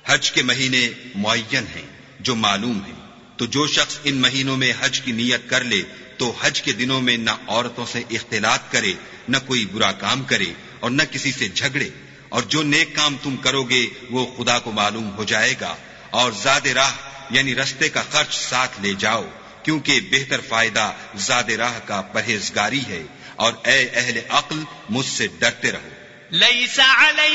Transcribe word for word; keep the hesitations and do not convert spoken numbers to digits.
हज के महीने मुअय्यन हैं जो मालूम हैं, तो जो शख्स इन महीनों में हज की नियत कर ले तो हज के दिनों में न औरतों से इख्तिलात करे, न कोई बुरा काम करे और न किसी से झगड़े, और जो नेक काम तुम करोगे वो खुदा को मालूम हो जाएगा। और ज़ादे राह यानी रस्ते का खर्च साथ ले जाओ, क्योंकि बेहतर फायदा ज़ादे राह का परहेजगारी है। और ए अहले अक्ल, मुझसे डरते रहो।